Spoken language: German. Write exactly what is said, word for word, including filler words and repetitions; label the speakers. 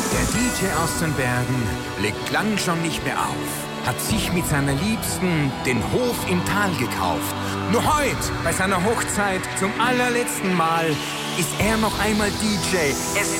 Speaker 1: Der D J aus den Bergen legt lang schon nicht mehr auf, hat sich mit seiner Liebsten den Hof im Tal gekauft. Nur heute, bei seiner Hochzeit, zum allerletzten Mal, ist er noch einmal D J. Es